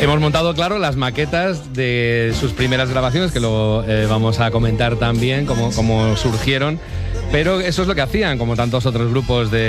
Hemos montado, claro, las maquetas de sus primeras grabaciones, que lo vamos a comentar también, cómo surgieron. Pero eso es lo que hacían, como tantos otros grupos de